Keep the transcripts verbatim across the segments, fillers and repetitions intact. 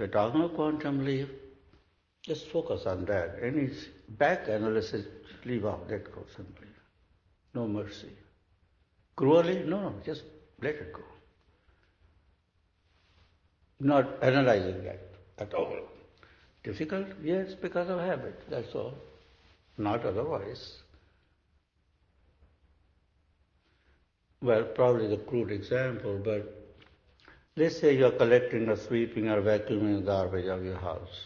we're talking about quantum leap, just focus on that. Any back analysis, leave out, let go simply. No mercy. Cruelly? No, no, just let it go. Not analyzing that at all. Difficult? Yes, because of habit, that's all. Not otherwise. Well, probably the crude example, but let's say you're collecting or sweeping or vacuuming garbage of your house.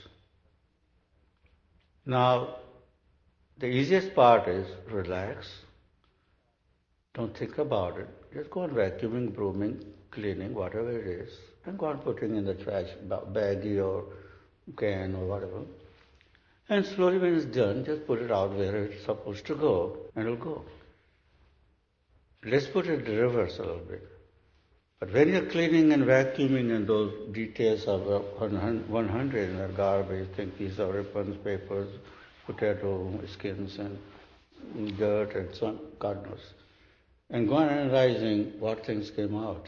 Now, the easiest part is relax. Don't think about it. Just go on vacuuming, brooming, cleaning, whatever it is, and go on putting in the trash baggie or can or whatever. And slowly when it's done, just put it out where it's supposed to go, and it'll go. Let's put it in reverse a little bit. But when you're cleaning and vacuuming and those details of one hundred in the garbage, think piece of ribbons, papers, potato skins and dirt and so on, God knows. And go on analyzing what things came out.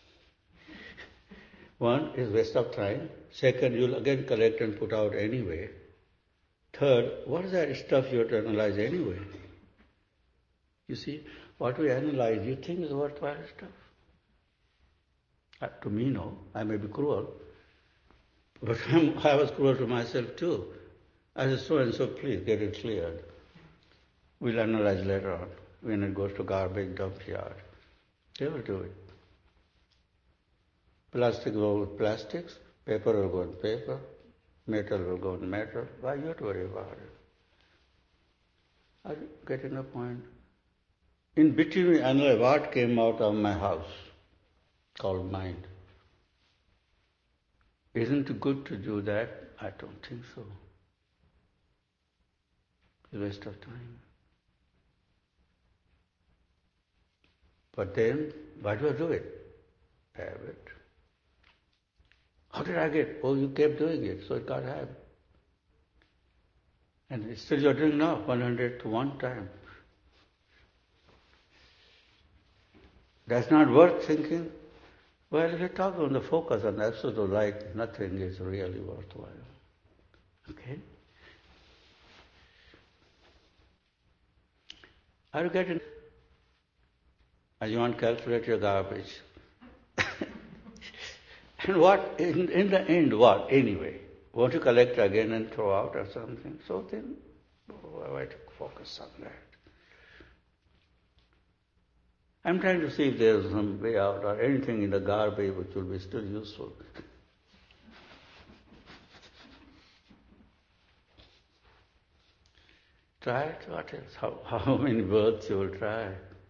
One is waste of time. Second, you'll again collect and put out anyway. Third, what is that stuff you have to analyze anyway? You see, what we analyze, you think is worthwhile stuff. Uh, to me, no. I may be cruel. But I'm, I was cruel to myself too. I said, so and so, please get it cleared. We'll analyze later on when it goes to garbage dump yard. They will do it. Plastic will go with plastics, paper will go in paper, metal will go in metal. Why you have to worry about it? Are you getting the point? In between, we analyze what came out of my house, called mind. Isn't it good to do that? I don't think so. It's a waste of time. But then, why do I do it? Habit. How did I get? Oh, you kept doing it, so it got habit. And still you're doing now, one hundred to one time. That's not worth thinking. Well, if you're talking on the focus on absolute light, nothing is really worthwhile. Okay? Are you getting? And you want to calculate your garbage. And what, in, in the end, what, anyway? Want to collect again and throw out or something? So then, why to focus on that? I'm trying to see if there's some way out or anything in the garbage which will be still useful. Try it, what else? How, how many words you will try?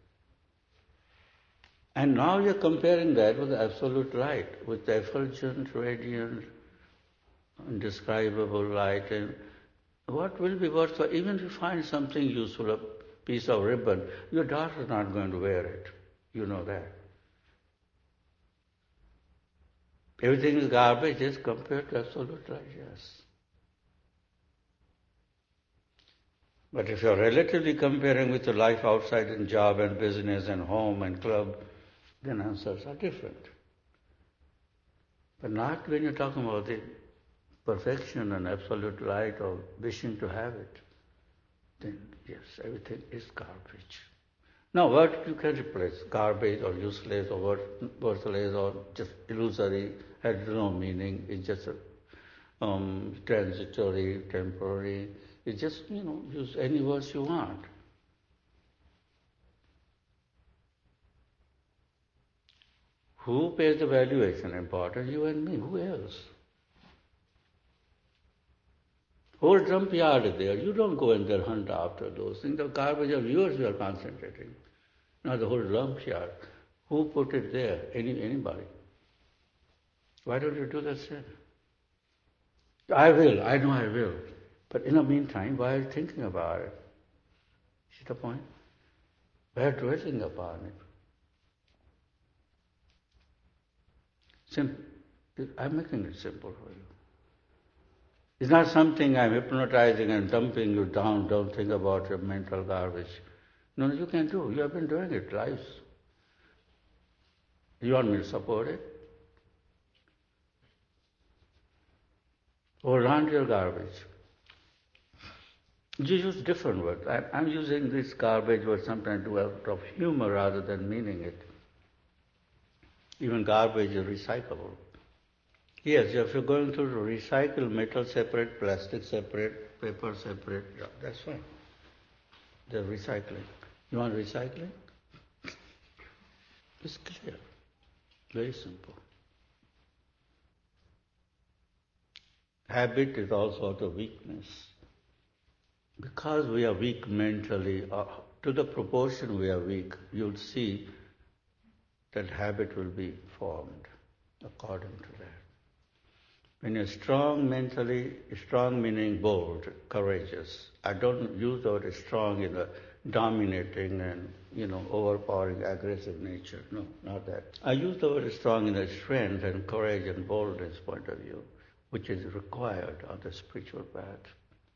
And now you're comparing that with the absolute light, with the effulgent, radiant, indescribable light. And what will be worthwhile? Even if you find something useful, a piece of ribbon, your daughter's not going to wear it. You know that. Everything is garbage as compared to absolute light, yes. But if you're relatively comparing with the life outside in job and business and home and club, then answers are different. But not when you're talking about the perfection and absolute light or wishing to have it. Then yes, everything is garbage. Now what you can replace? Garbage or useless or worthless or just illusory, has no meaning, it's just a, um, transitory, temporary. It's just, you know, use any words you want. Who pays the valuation important? You and me. Who else? Whole dump yard is there. You don't go in there hunt after those things. The garbage of yours you are concentrating. Not the whole dump yard. Who put it there? Any anybody. Why don't you do the same? I will. I know I will. But in the meantime, while thinking about it, see the point? While dwelling upon it. Simple. I'm making it simple for you. It's not something I'm hypnotizing and dumping you down, don't think about your mental garbage. No, you can do. You have been doing it life. You want me to support it? or laundry your garbage. You use different words. I, I'm using this garbage word sometimes to out of humor rather than meaning it. Even garbage is recyclable. Yes, if you're going to recycle metal separate, plastic separate, paper separate, yeah, that's fine. They're recycling. You want recycling? It's clear. Very simple. Habit is also the weakness. Because we are weak mentally, uh, to the proportion we are weak, you'll see that habit will be formed according to that. When you're strong mentally, strong meaning bold, courageous. I don't use the word strong in a dominating and, you know, overpowering, aggressive nature. No, not that. I use the word strong in a strength and courage and boldness point of view, which is required on the spiritual path.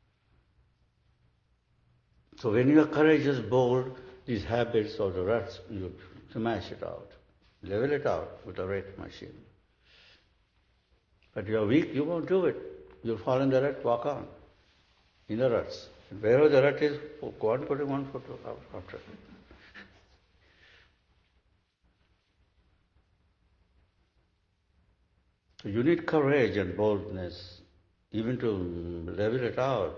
So when you are courageous, bold, these habits or the ruts, you smash it out, level it out with a rake machine. But you are weak, you won't do it. You'll fall in the rut, walk on, in the ruts. And wherever the rut is, go on putting one foot out after it. So you need courage and boldness, even to level it out.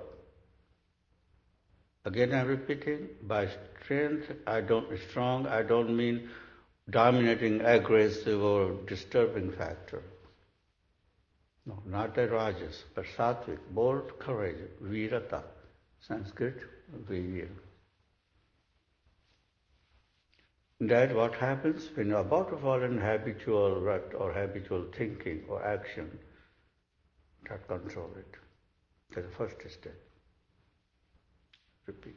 Again, I'm repeating, by strength, I don't, strong, I don't mean dominating, aggressive, or disturbing factor. No, not the rajas, but sattvic, bold courage, virata, Sanskrit, virya. That what happens when you're about to fall in habitual rut or habitual thinking or action, that control it. That's the first step. Repeat.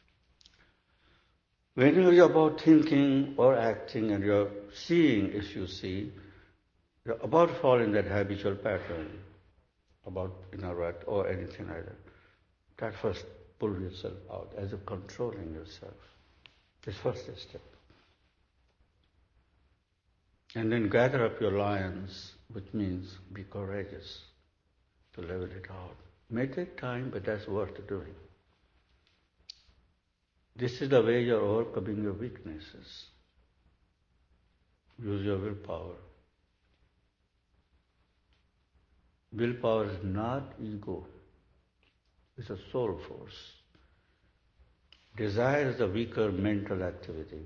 When you're about thinking or acting and you're seeing, if you see, you're about to fall in that habitual pattern, about in a rut or anything like that. That first pull yourself out as if controlling yourself. This first step. And then gather up your lions, which means be courageous to level it out. May take time, but that's worth doing. This is the way you're overcoming your weaknesses. Use your willpower. Willpower is not ego. It's a soul force. Desire is the weaker mental activity.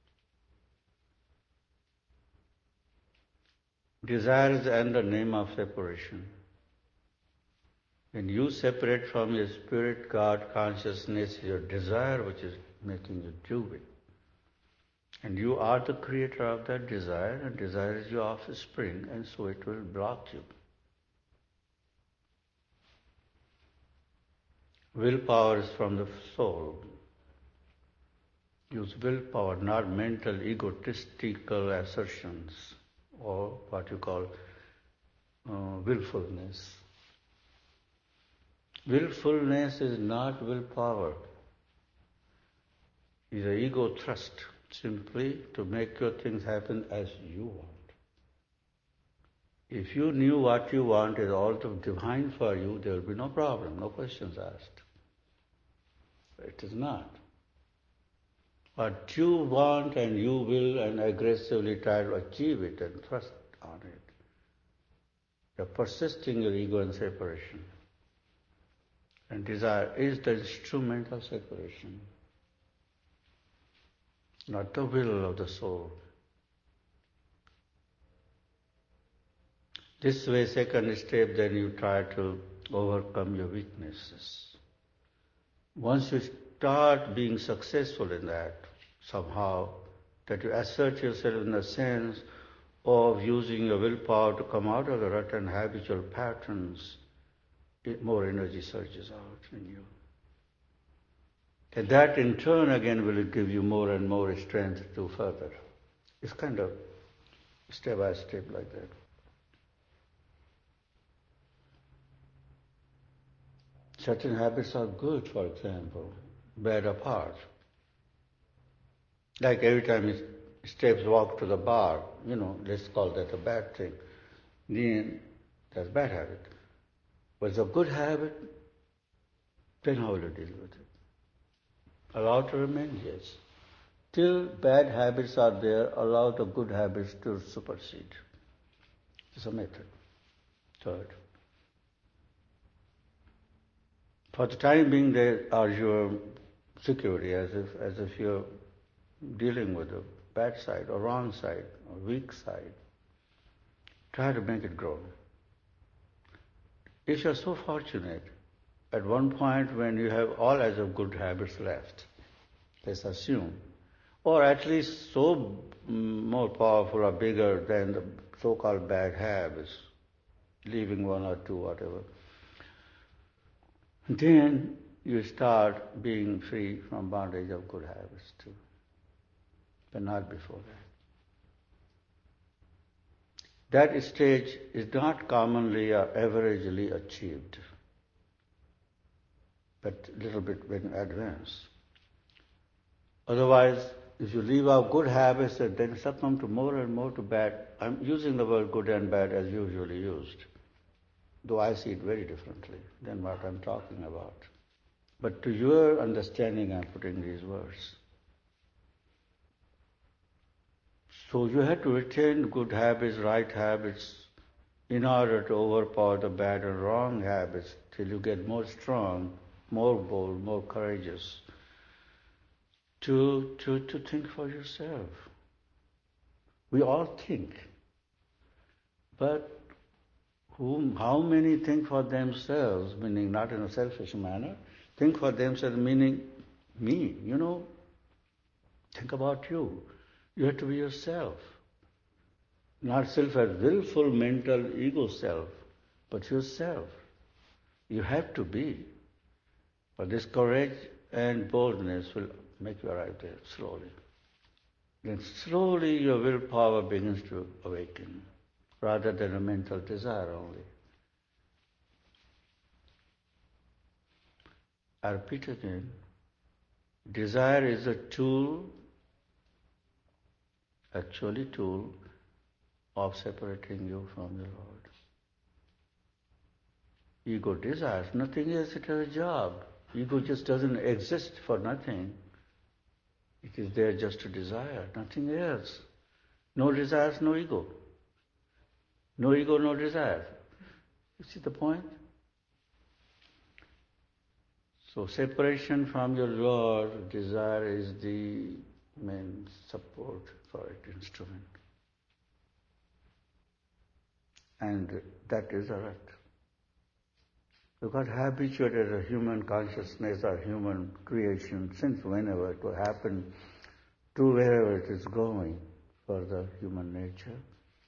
Desire is the end, the name of separation. When you separate from your spirit, God, consciousness, your desire which is making you do it. And you are the creator of that desire, and desire is your offspring, and so it will block you. Willpower is from the soul. Use willpower, not mental, egotistical assertions, or what you call uh, willfulness. Willfulness is not willpower. It's an ego thrust, simply to make your things happen as you want. If you knew what you want is all too divine for you, there will be no problem, no questions asked. It is not. What you want and you will and aggressively try to achieve it and thrust on it. You're persisting your ego and separation. And desire is the instrument of separation, not the will of the soul. This way, second step, then you try to overcome your weaknesses. Once you start being successful in that, somehow, that you assert yourself in the sense of using your willpower to come out of the rut and habitual patterns, it, more energy surges out in you. And that in turn again will give you more and more strength to further. It's kind of step by step like that. Certain habits are good, for example, bad apart. Like every time he steps walk to the bar, you know, let's call that a bad thing. Then that's bad habit. But it's a good habit, then how will you deal with it? Allow it to remain, yes. Till bad habits are there, allow the good habits to supersede. It's a method. Third. For the time being, they are your security, as if as if you're dealing with the bad side or wrong side or weak side. Try to make it grow. If you're so fortunate, at one point when you have all as of good habits left, let's assume, or at least so more powerful or bigger than the so-called bad habits, leaving one or two, whatever, then you start being free from bondage of good habits too, but not before that. That stage is not commonly or averagely achieved, but a little bit in advance. Otherwise, if you leave out good habits and then succumb to more and more to bad, I'm using the word good and bad as usually used, though I see it very differently than what I'm talking about. But to your understanding, I'm putting these words. So you have to retain good habits, right habits, in order to overpower the bad and wrong habits till you get more strong, more bold, more courageous to, to, to think for yourself. We all think, but whom, how many think for themselves, meaning not in a selfish manner, think for themselves, meaning me, you know, think about you. You have to be yourself. Not self as willful, mental, ego self, but yourself. You have to be. But this courage and boldness will make you arrive there slowly. Then slowly your willpower begins to awaken, rather than a mental desire only. I repeat again, desire is a tool, actually tool, of separating you from the Lord. Ego desires nothing else, it has a job. Ego just doesn't exist for nothing. It is there just to desire, nothing else. No desires, no ego. No ego, no desire. You see the point? So separation from your Lord, desire is the main support for it, instrument. And that is right. We got habituated as a human consciousness or human creation since whenever it will happen to wherever it is going for the human nature.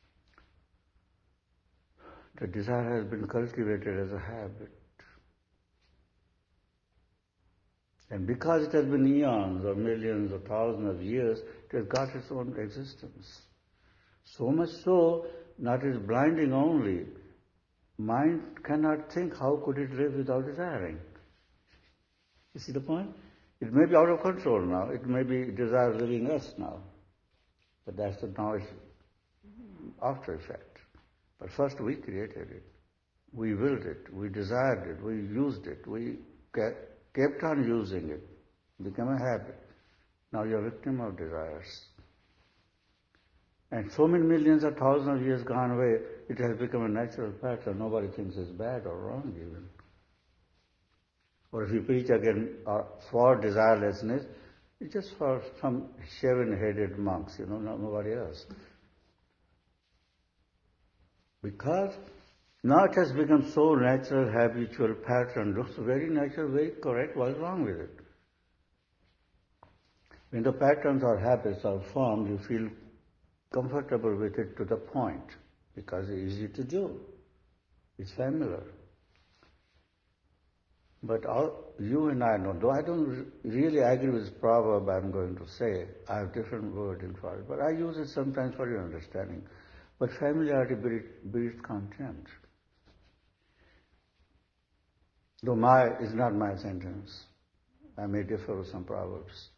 The desire has been cultivated as a habit. And because it has been eons or millions or thousands of years, it has got its own existence. So much so, not as blinding only. Mind cannot think how could it live without desiring. You see the point? It may be out of control now. It may be desire living us now. But that's the now it's after effect. But first we created it. We willed it. We desired it. We used it. We kept on using it. It became a habit. Now you're a victim of desires. And so many millions or thousands of years gone away, it has become a natural pattern. Nobody thinks it's bad or wrong even. Or if you preach again uh, for desirelessness, it's just for some shaven-headed monks, you know, nobody else. Because now it has become so natural, habitual pattern, looks very natural, very correct, what's wrong with it? When the patterns or habits are formed, you feel comfortable with it to the point, because it's easy to do. It's familiar. But all, you and I know, though I don't really agree with this proverb I'm going to say, I have different wording for it, but I use it sometimes for your understanding. But familiarity breeds contempt. Though my is not my sentence. I may differ with some proverbs.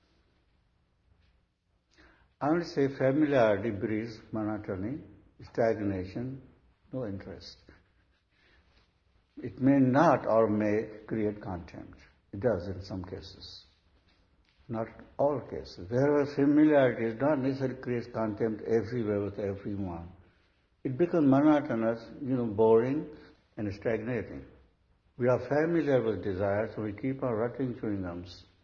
I will say familiarity breeds monotony, stagnation, no interest. It may not or may create contempt. It does in some cases. Not all cases. Wherever familiarity is not necessarily creates contempt everywhere with everyone. It becomes monotonous, you know, boring and stagnating. We are familiar with desire, so we keep on rutting chewing gums.